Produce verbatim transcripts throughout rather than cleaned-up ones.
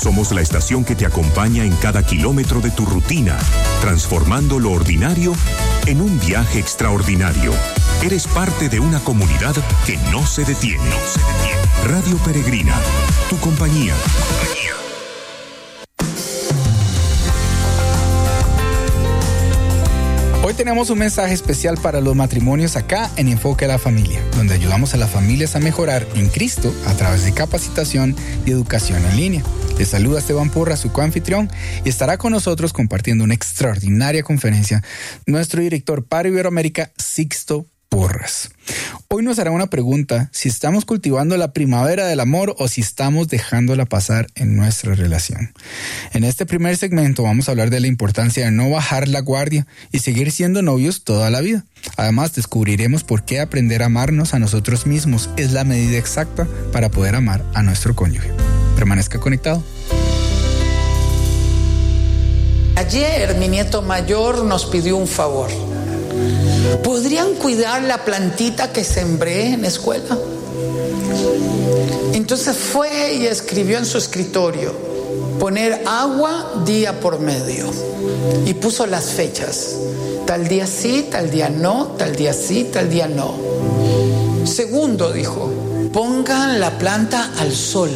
Somos la estación que te acompaña en cada kilómetro de tu rutina, transformando lo ordinario en un viaje extraordinario. Eres parte de una comunidad que no se detiene. No se detiene. Radio Peregrina, tu compañía. Hoy tenemos un mensaje especial para los matrimonios acá en Enfoque a la Familia, donde ayudamos a las familias a mejorar en Cristo a través de capacitación y educación en línea. Les saluda Esteban Porras, su coanfitrión, y estará con nosotros compartiendo una extraordinaria conferencia nuestro director para Iberoamérica, Sixto Porras. Hoy nos hará una pregunta: si estamos cultivando la primavera del amor o si estamos dejándola pasar en nuestra relación. En este primer segmento vamos a hablar de la importancia de no bajar la guardia y seguir siendo novios toda la vida. Además, descubriremos por qué aprender a amarnos a nosotros mismos es la medida exacta para poder amar a nuestro cónyuge. Permanezca conectado. Ayer mi nieto mayor nos pidió un favor. ¿Podrían cuidar la plantita que sembré en la escuela? Entonces fue y escribió en su escritorio: poner agua día por medio. Y puso las fechas. Tal día sí, tal día no, tal día sí, tal día no. Segundo, dijo, pongan la planta al sol.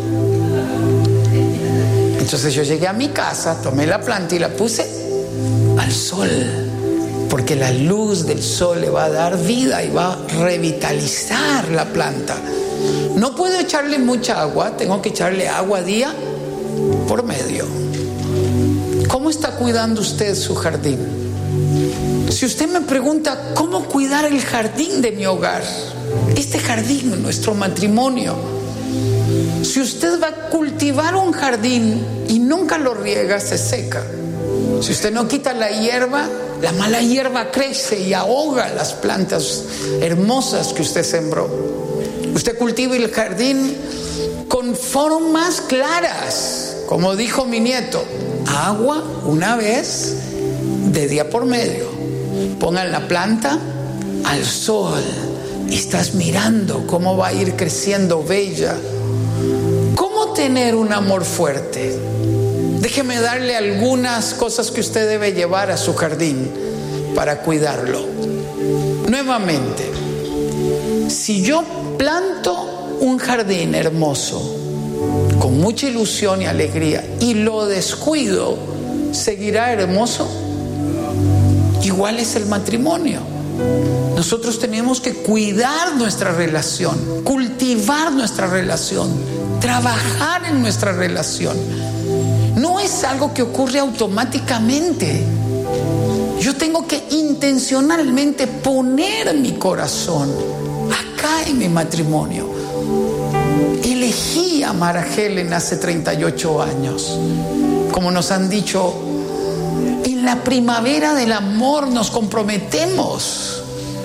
Entonces yo llegué a mi casa, tomé la planta y la puse al sol. Porque la luz del sol le va a dar vida y va a revitalizar la planta. No puedo echarle mucha agua, tengo que echarle agua día por medio. ¿Cómo está cuidando usted su jardín? Si usted me pregunta cómo cuidar el jardín de mi hogar, este jardín, nuestro matrimonio, si usted va a cultivar un jardín y nunca lo riega, se seca. Si usted no quita la hierba, la mala hierba crece y ahoga las plantas hermosas que usted sembró. Usted cultiva el jardín con formas claras, como dijo mi nieto: agua una vez de día por medio. Pongan la planta al sol y estás mirando cómo va a ir creciendo bella. ¿Cómo tener un amor fuerte? Déjeme darle algunas cosas que usted debe llevar a su jardín para cuidarlo. Nuevamente, si yo planto un jardín hermoso, con mucha ilusión y alegría, y lo descuido, ¿seguirá hermoso? Igual es el matrimonio. Nosotros tenemos que cuidar nuestra relación, cultivar nuestra relación, trabajar en nuestra relación. No es algo que ocurre automáticamente. Yo tengo que intencionalmente poner mi corazón acá en mi matrimonio. Elegí amar a Helen hace treinta y ocho años. Como nos han dicho, en la primavera del amor nos comprometemos,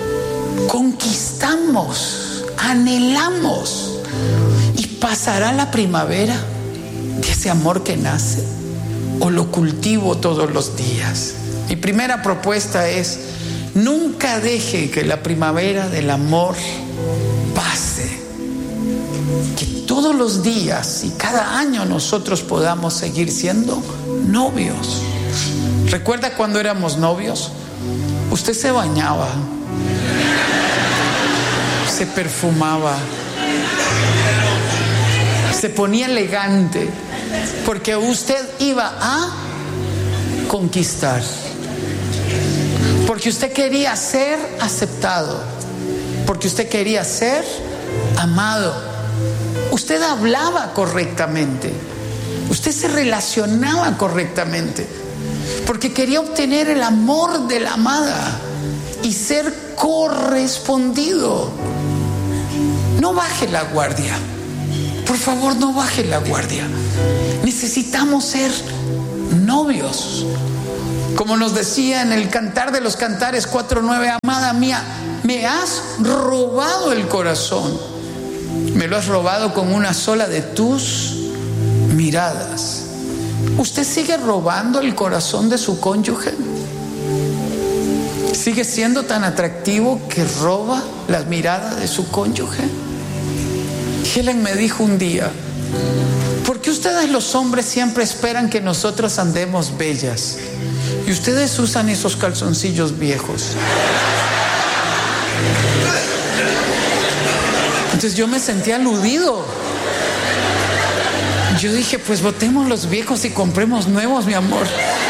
conquistamos, anhelamos, y pasará la primavera de ese amor que nace, o lo cultivo todos los días. Mi primera propuesta es: nunca deje que la primavera del amor pase. Que todos los días y cada año nosotros podamos seguir siendo novios. ¿Recuerda cuando éramos novios? Usted se bañaba, se perfumaba, se ponía elegante, porque usted iba a conquistar, porque usted quería ser aceptado, porque usted quería ser amado. Usted hablaba correctamente, usted se relacionaba correctamente, porque quería obtener el amor de la amada y ser correspondido. No baje la guardia. Por favor, no baje la guardia. Necesitamos ser novios. Como nos decía en el Cantar de los Cantares cuatro nueve: amada mía, me has robado el corazón. Me lo has robado con una sola de tus miradas. ¿Usted sigue robando el corazón de su cónyuge? ¿Sigue siendo tan atractivo que roba las miradas de su cónyuge? Helen me dijo un día: ¿por qué usted ustedes los hombres siempre esperan que nosotros andemos bellas. Y ustedes usan esos calzoncillos viejos. Entonces yo me sentí aludido. Yo dije, pues botemos los viejos y compremos nuevos, mi amor.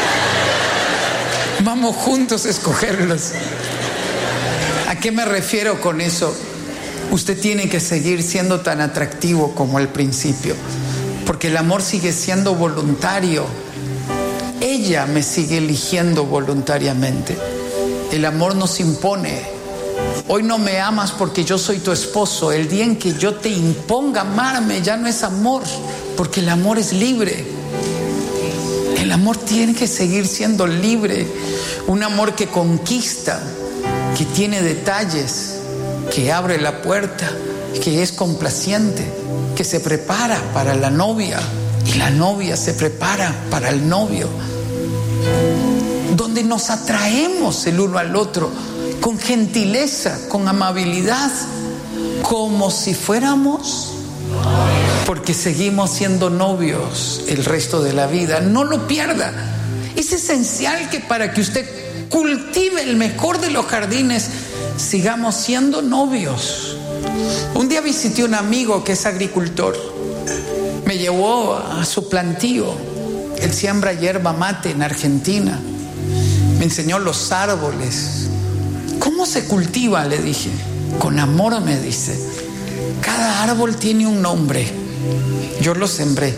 Vamos juntos a escogerlos. ¿A qué me refiero con eso? Usted tiene que seguir siendo tan atractivo como al principio, porque el amor sigue siendo voluntario. Ella me sigue eligiendo voluntariamente. El amor nos impone. Hoy no me amas porque yo soy tu esposo. El día en que yo te imponga amarme ya no es amor, porque el amor es libre. El amor tiene que seguir siendo libre. Un amor que conquista, que tiene detalles, que abre la puerta, que es complaciente, que se prepara para la novia y la novia se prepara para el novio, donde nos atraemos el uno al otro con gentileza, con amabilidad, como si fuéramos, porque seguimos siendo novios el resto de la vida. No lo pierda. Es esencial que para que usted cultive el mejor de los jardines, sigamos siendo novios. Un día visité a un amigo que es agricultor. Me llevó a su plantío. Él siembra yerba mate en Argentina. Me enseñó los árboles. ¿Cómo se cultiva?, le dije. Con amor, me dice. Cada árbol tiene un nombre. Yo lo sembré.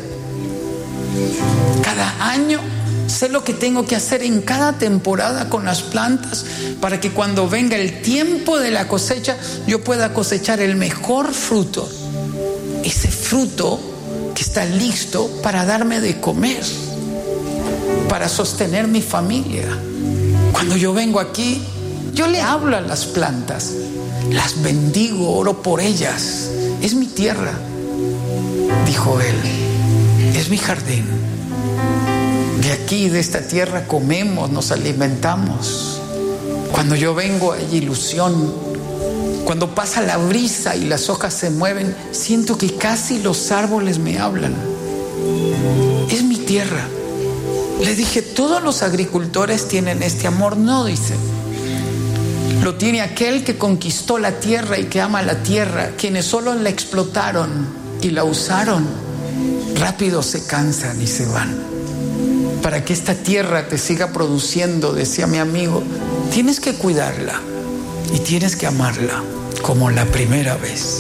Cada año sé lo que tengo que hacer en cada temporada con las plantas para que cuando venga el tiempo de la cosecha yo pueda cosechar el mejor fruto. Ese fruto que está listo para darme de comer, para sostener mi familia. Cuando yo vengo aquí, yo le hablo a las plantas, las bendigo, oro por ellas. Es mi tierra, dijo él, es mi jardín. De aquí, de esta tierra, comemos, nos alimentamos. Cuando yo vengo hay ilusión. Cuando pasa la brisa y las hojas se mueven, siento que casi los árboles me hablan. Es mi tierra. Le dije, todos los agricultores tienen este amor. No, dice. Lo tiene aquel que conquistó la tierra y que ama la tierra. Quienes solo la explotaron y la usaron, rápido se cansan y se van. Para que esta tierra te siga produciendo, decía mi amigo, tienes que cuidarla y tienes que amarla como la primera vez.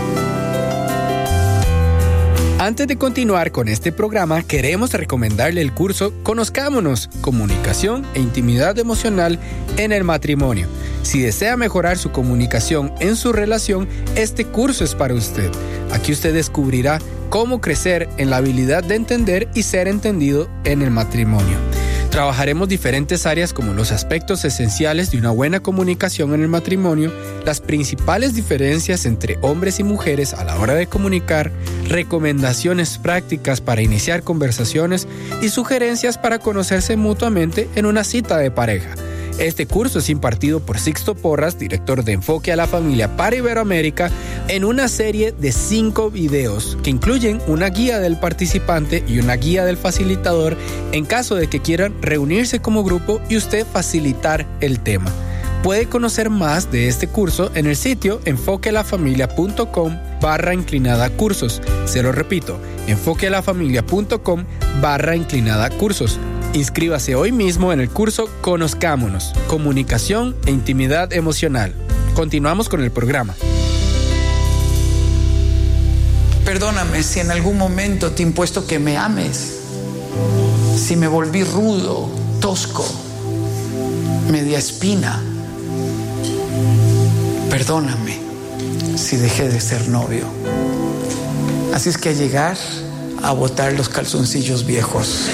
Antes de continuar con este programa, queremos recomendarle el curso Conozcámonos, Comunicación e Intimidad Emocional en el Matrimonio. Si desea mejorar su comunicación en su relación, este curso es para usted. Aquí usted descubrirá cómo crecer en la habilidad de entender y ser entendido en el matrimonio. Trabajaremos diferentes áreas como los aspectos esenciales de una buena comunicación en el matrimonio, las principales diferencias entre hombres y mujeres a la hora de comunicar, recomendaciones prácticas para iniciar conversaciones y sugerencias para conocerse mutuamente en una cita de pareja. Este curso es impartido por Sixto Porras, director de Enfoque a la Familia para Iberoamérica, en una serie de cinco videos que incluyen una guía del participante y una guía del facilitador en caso de que quieran reunirse como grupo y usted facilitar el tema. Puede conocer más de este curso en el sitio enfoquealafamilia.com barra inclinada cursos. Se lo repito, enfoquealafamilia.com barra inclinada cursos. Inscríbase hoy mismo en el curso Conozcámonos, Comunicación e Intimidad Emocional. Continuamos con el programa. Perdóname si en algún momento te he impuesto que me ames, si me volví rudo, tosco, media espina. Perdóname si dejé de ser novio. Así es que a llegar a botar los calzoncillos viejos.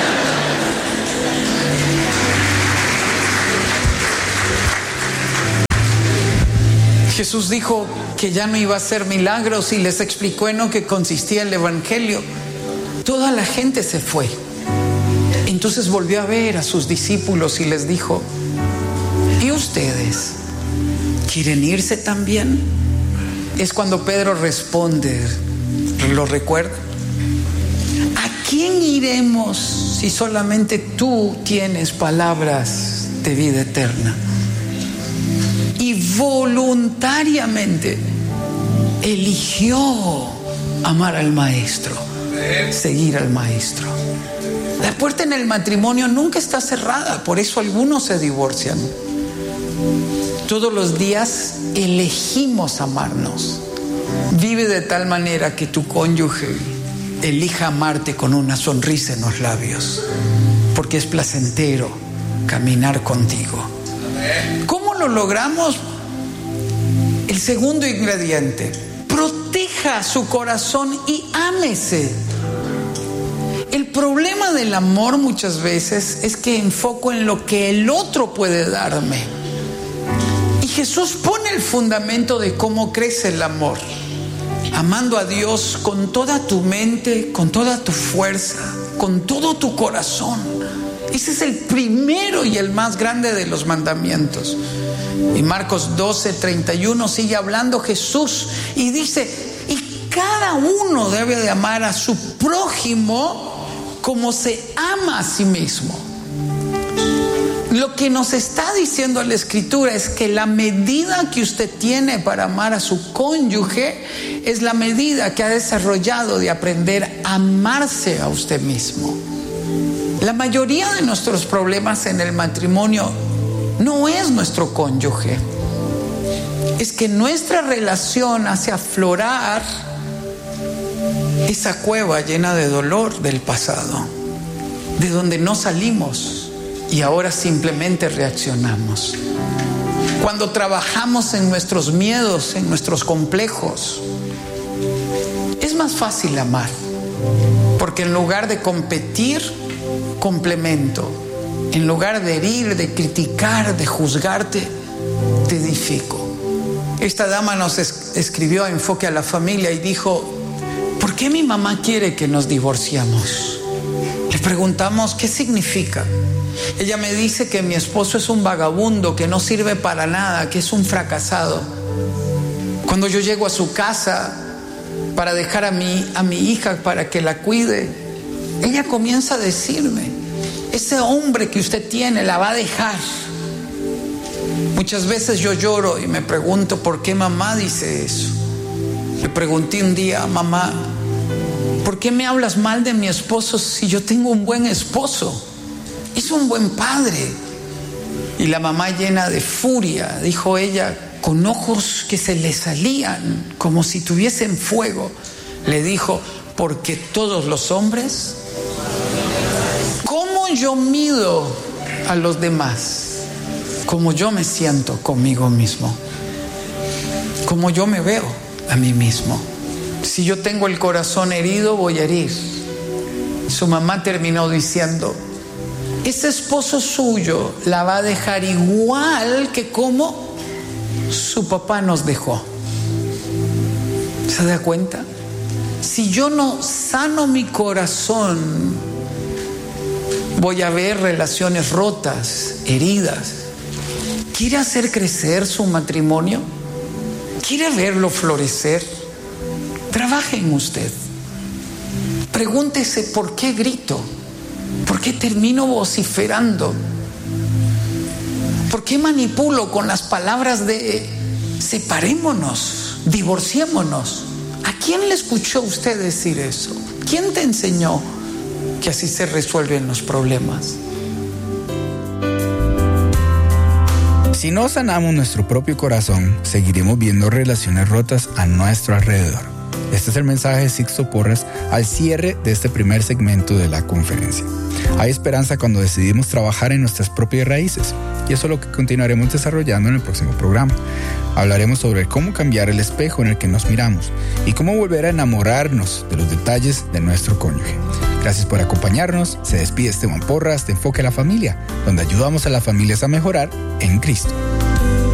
Jesús dijo que ya no iba a hacer milagros y les explicó en lo que consistía el evangelio. Toda la gente se fue. Entonces volvió a ver a sus discípulos y les dijo: ¿y ustedes quieren irse también? Es cuando Pedro responde, ¿lo recuerdan? ¿A quién iremos si solamente tú tienes palabras de vida eterna? Y voluntariamente eligió amar al Maestro, seguir al Maestro. La puerta en el matrimonio nunca está cerrada, por eso algunos se divorcian. Todos los días elegimos amarnos. Vive de tal manera que tu cónyuge elija amarte con una sonrisa en los labios, porque es placentero caminar contigo. ¿Cómo lo logramos? El segundo ingrediente: proteja su corazón y ámese. El problema del amor muchas veces es que enfoco en lo que el otro puede darme. Y Jesús pone el fundamento de cómo crece el amor. Amando a Dios con toda tu mente, con toda tu fuerza, con todo tu corazón. Ese es el primero y el más grande de los mandamientos. Y Marcos doce, treinta y uno sigue hablando Jesús y dice: y cada uno debe de amar a su prójimo como se ama a sí mismo. Lo que nos está diciendo la Escritura es que la medida que usted tiene para amar a su cónyuge es la medida que ha desarrollado de aprender a amarse a usted mismo. La mayoría de nuestros problemas en el matrimonio no es nuestro cónyuge, es que nuestra relación hace aflorar esa cueva llena de dolor del pasado, de donde no salimos y ahora simplemente reaccionamos. Cuando trabajamos en nuestros miedos, en nuestros complejos, es más fácil amar, porque en lugar de competir, complemento. En lugar de herir, de criticar, de juzgarte, te edifico. Esta dama nos es- escribió a Enfoque a la Familia y dijo: ¿por qué mi mamá quiere que nos divorciamos? Le preguntamos qué significa. Ella me dice que mi esposo es un vagabundo, que no sirve para nada, que es un fracasado. Cuando yo llego a su casa para dejar a mi, a mi hija para que la cuide, ella comienza a decirme: ese hombre que usted tiene la va a dejar. Muchas veces yo lloro y me pregunto por qué mamá dice eso. Le pregunté un día: mamá, ¿por qué me hablas mal de mi esposo si yo tengo un buen esposo? Es un buen padre. Y la mamá, llena de furia, dijo ella, con ojos que se le salían como si tuviesen fuego, le dijo: porque todos los hombres. ¿Cómo yo mido a los demás? Como yo me siento conmigo mismo, como yo me veo a mí mismo. Si yo tengo el corazón herido, voy a herir. Su mamá terminó diciendo: ese esposo suyo la va a dejar igual que como su papá nos dejó. ¿Se da cuenta? Si yo no sano mi corazón, voy a ver relaciones rotas, heridas. ¿Quiere hacer crecer su matrimonio? ¿Quiere verlo florecer? Trabaje en usted. Pregúntese: ¿por qué grito? ¿Por qué termino vociferando? ¿Por qué manipulo con las palabras de separémonos, divorciémonos? ¿A quién le escuchó usted decir eso? ¿Quién te enseñó que así se resuelven los problemas? Si no sanamos nuestro propio corazón, seguiremos viendo relaciones rotas a nuestro alrededor. Este es el mensaje de Sixto Porras al cierre de este primer segmento de la conferencia. Hay esperanza cuando decidimos trabajar en nuestras propias raíces, y eso es lo que continuaremos desarrollando en el próximo programa. Hablaremos sobre cómo cambiar el espejo en el que nos miramos y cómo volver a enamorarnos de los detalles de nuestro cónyuge. Gracias por acompañarnos. Se despide Esteban Porras de Enfoque a la Familia, donde ayudamos a las familias a mejorar en Cristo.